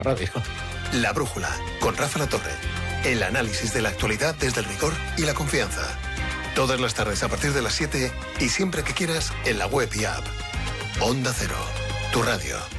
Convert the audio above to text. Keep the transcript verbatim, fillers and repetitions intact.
Radio. La Brújula, con Rafa La Torre. El análisis de la actualidad desde el rigor y la confianza. Todas las tardes a partir de las siete y siempre que quieras en la web y app. Onda Cero, tu radio.